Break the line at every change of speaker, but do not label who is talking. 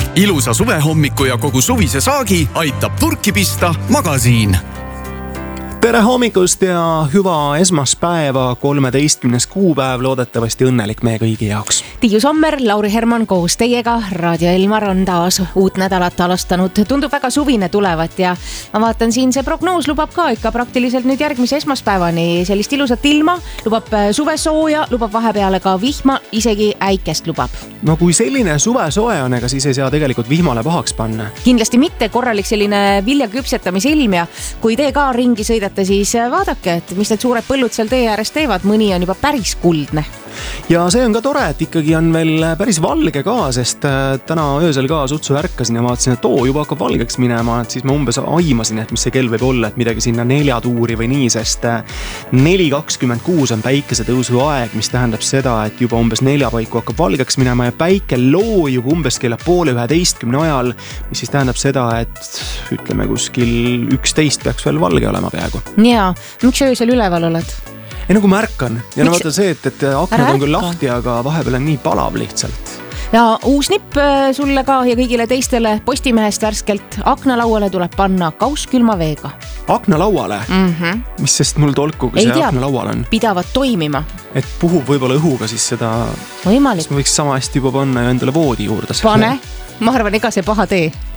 Ilusa suvehommiku ja kogu suvise saagi aitab turki pista Magasiin.
Tere hommikust ja hüva esmaspäeva, 13. kuupäev, loodetavasti õnnelik meie kõigi jaoks.
Tiiu Sommer, Lauri Herman koos teiega. Raadio Elmar on taas uut nädalat alastanud. Tundub väga suvine tulevat ja ma vaatan siin, see prognoos lubab ka ikka praktiliselt nüüd järgmise esmaspäevani sellist ilusat ilma, lubab suvesooja, lubab vahepeale ka vihma, isegi äikest lubab.
No kui selline suvesoe on, ega siis ei saa tegelikult vihmale pahaks panna.
Kindlasti mitte, korralik selline vilja küpsetamise ilm ja kui te ka ringi sõidate, siis vaadake, et mis need suured põllud seal tee ääres teevad, mõni on juba päris kuldne.
Ja see on ka tore, et ikkagi on veel päris valge ka, sest täna öösel ka sutsu ärkasin ja vaatasin, et juba hakkab valgeks minema, et siis ma umbes aimasin, et mis see kell võib olla, et midagi sinna 4 tuuri või nii, sest 4.26 on päikese tõusu aeg, mis tähendab seda, et juba umbes 4 paiku hakkab valgeks minema ja päike loojub umbes kella 10:30 ajal, mis siis tähendab seda, et ütleme kuskil 11 peaks veel valge olema peaaegu.
Jaa, miks öösel üleval oled?
Ei nagu märkan ja no vaata see, et aknad on küll lahti, aga vahepeal on nii palav lihtsalt.
Ja uus nipp sulle ka ja kõigile teistele Postimehest värskelt. Aknalauale tuleb panna kauss külma veega.
Aknalauale? Mis sest mul tolku, kui see aknalaual on?
Pidavad toimima.
Et puhub võib-olla õhuga siis seda...
Võimalik.
Siis ma võiks sama hästi juba panna ja endale voodi juurde.
Pane, ma arvan, ega see paha tee.